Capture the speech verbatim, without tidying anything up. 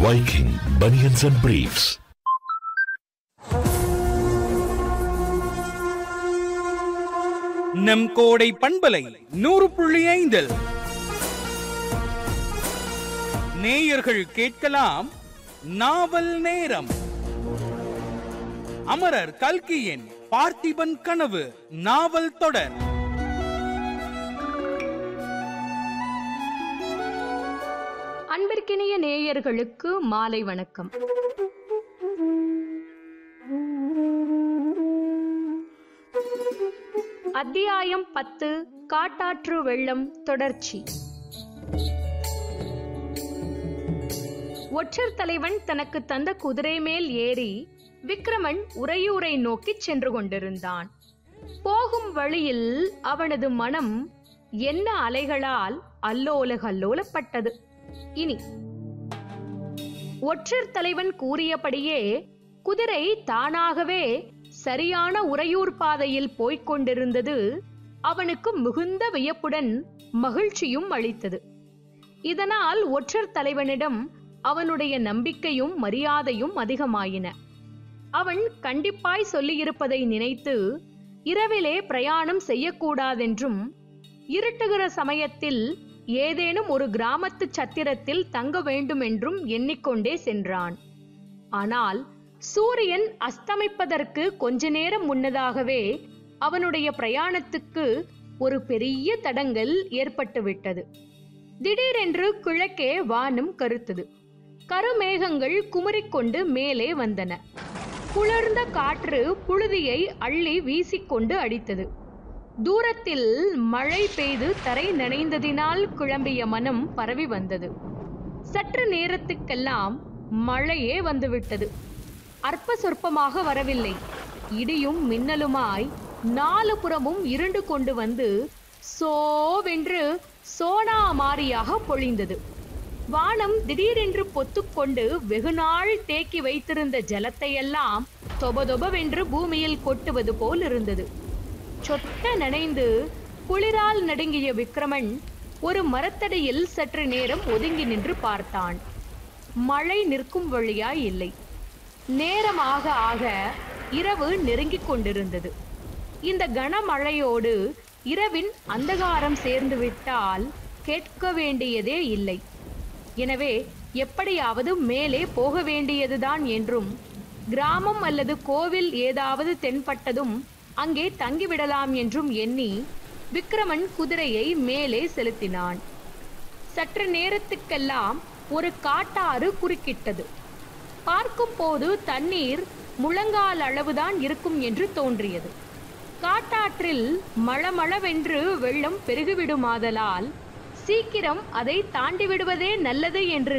Viking Bunions and Briefs. நம் கோடை பண்பலை நூறு புள்ளி ஐந்தில் நேயர்கள் கேட்கலாம் நாவல் நேரம். அமரர் கல்கியின் பார்த்திபன் கனவு நாவல் தொடர். அன்பிற்கினிய நேயர்களுக்கு மாலை வணக்கம். அத்தியாயம் பத்து, காட்டாற்று வெள்ளம் தொடர்ச்சி. ஒற்றர் தலைவன் தனக்கு தந்த குதிரை மேல் ஏறி விக்ரமன் உறையூரை நோக்கி சென்று கொண்டிருந்தான். போகும் வழியில் அவனது மனம் என்ன அலைகளால் அல்லோல கல்லோலப்பட்டது. இனி ஒற்றர் தலைவன் கூறியபடியே குதிரை தானாகவே சரியான உறையூர் பாதையில் போய்க் கொண்டிருந்தது அவனுக்கு மிகுந்த வியப்புடன் மகிழ்ச்சியும் அளித்தது. இதனால் ஒற்றர் தலைவனிடம் அவனுடைய நம்பிக்கையும் மரியாதையும் அதிகமாயின. அவன் கண்டிப்பாய் சொல்லியிருப்பதை நினைத்து இரவிலே பிரயாணம் செய்யக்கூடாதென்றும் இருட்டுகிற சமயத்தில் ஏதேனும் ஒரு கிராமத்து சத்திரத்தில் தங்க வேண்டுமென்றும் எண்ணிக்கொண்டே சென்றான். ஆனால் சூரியன் அஸ்தமிப்பதற்கு கொஞ்ச நேரம் முன்னதாகவே அவனுடைய பிரயாணத்துக்கு ஒரு பெரிய தடங்கல் ஏற்பட்டுவிட்டது. திடீரென்று கிழக்கே வானம் கருத்தது. கருமேகங்கள் குமரிக்கொண்டு மேலே வந்தன. குளிர்ந்த காற்று புழுதியை அள்ளி வீசிக்கொண்டு அடித்தது. தூரத்தில் மழை பெய்து தரை நனைந்ததினால் கிளம்பிய மனம் பரவி வந்தது. சற்று நேரத்துக்கெல்லாம் மழையே வந்துவிட்டது. அற்ப சொற்பமாக வரவில்லை. இடியும் மின்னலுமாய் நாலு புறமும் இருண்டு கொண்டு வந்து சோவென்று சோனா மாரியாக பொழிந்தது. வானம் திடீரென்று பொத்துக்கொண்டு வெகுநாள் தேக்கி வைத்திருந்த ஜலத்தையெல்லாம் தொபதொபவென்று பூமியில் கொட்டுவது போல் இருந்தது. சொட்ட நனைந்து குளிரால் நடுங்கிய விக்ரமன் ஒரு மரத்தடியில் சற்று நேரம் ஒதுங்கி நின்று பார்த்தான். மழை நிற்கும் வழியாய் இல்லை. நேரமாக ஆக இரவு நெருங்கிக் கொண்டிருந்தது. இந்த கனமழையோடு இரவின் அந்தகாரம் சேர்ந்து விட்டால் கேட்க வேண்டியதே இல்லை. எனவே எப்படியாவது மேலே போக வேண்டியதுதான் என்றும் கிராமம் அல்லது கோவில் ஏதாவது தென்பட்டதும் அங்கே தங்கிவிடலாம் என்றும் எண்ணி விக்ரமன் குதிரையை மேலே செலுத்தினான். சற்று நேரத்துக்கெல்லாம் ஒரு காட்டாறு குறுக்கிட்டது. பார்க்கும் போது தண்ணீர் முழங்கால் அளவுதான் இருக்கும் என்று தோன்றியது. காட்டாற்றில் மளமளவென்று வெள்ளம் பெருகிவிடுமாதலால் சீக்கிரம் அதை தாண்டி விடுவதே நல்லது என்று